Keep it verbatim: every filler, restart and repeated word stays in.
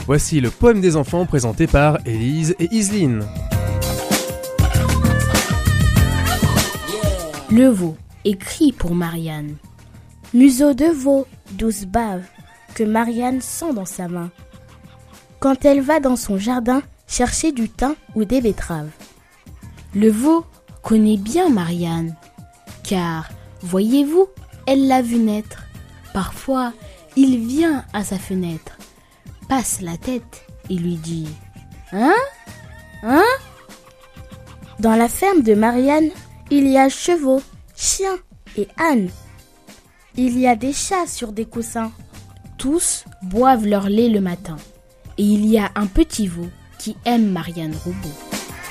Voici le poème des enfants présenté par Élise et Iseline. Le veau, écrit pour Marianne. Museau de veau, douce bave, que Marianne sent dans sa main, quand elle va dans son jardin chercher du thym ou des betteraves. Le veau connaît bien Marianne, car, voyez-vous, elle l'a vu naître. Parfois, il vient à sa fenêtre, passe la tête et lui dit « Hein ? Hein ?» Dans la ferme de Marianne, il y a chevaux, chiens et ânes. Il y a des chats sur des coussins. Tous boivent leur lait le matin. Et il y a un petit veau qui aime Marianne Robot.